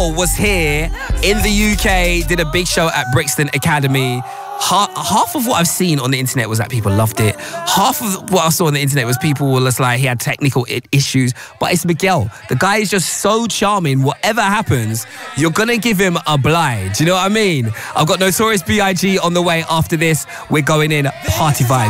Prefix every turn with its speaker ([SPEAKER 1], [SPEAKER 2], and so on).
[SPEAKER 1] Miguel was here in the UK, did a big show at Brixton Academy. Half of what I've seen on the internet was that people loved it. Half of what I saw on the internet was people were just like, he had technical issues. But it's Miguel. The guy is just so charming. Whatever happens, you're going to give him a blind. Do you know what I mean? I've got Notorious B.I.G. on the way after this. We're going in party vibes.